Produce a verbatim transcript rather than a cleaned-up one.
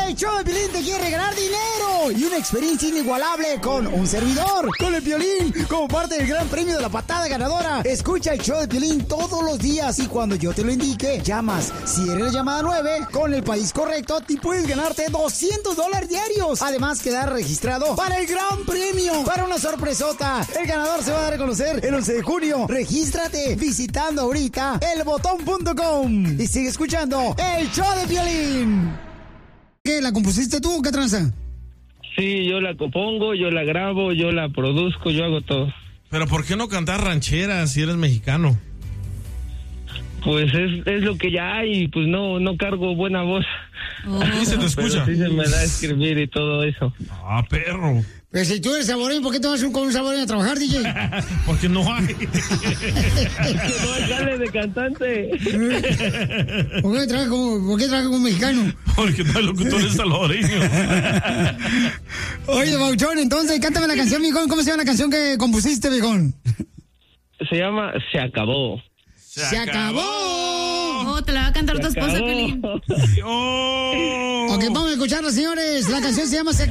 El show de Piolín te quiere regalar dinero y una experiencia inigualable con un servidor, con el Piolín, como parte del gran premio de la patada ganadora. Escucha el show de Piolín todos los días y cuando yo te lo indique, llamas. Si eres la llamada nueve, con el país correcto, te puedes ganarte doscientos dólares diarios. Además, quedar registrado para el gran premio, para una sorpresota. El ganador se va a dar a conocer el once de junio. Regístrate visitando ahorita el botón punto com y sigue escuchando el show de Piolín. ¿Qué, la compusiste tú o qué tranza? Sí, yo la compongo, yo la grabo, yo la produzco, yo hago todo. Pero ¿por qué no cantar rancheras si eres mexicano? Pues es, es lo que ya hay, pues no no cargo buena voz. Oh. Sí se te escucha. Pero sí se me da a escribir y todo eso. Ah, perro. Pero si tú eres saboreño, ¿por qué te vas con un saboreño a trabajar, D J? Porque no hay. No hay jale de cantante. ¿Por qué trabajas como, ¿por qué trabajas como mexicano? Porque no hay locutores salvadoreños. Oye, Bauchón, entonces, cántame la canción, mijón. ¿Cómo se llama la canción que compusiste, mijón? Se llama Se Acabó. ¡Se, ¡Se acabó! Oh, te la va a cantar tu esposa, Piolín. Oh. Ok, vamos a escucharla, señores. La canción se llama Se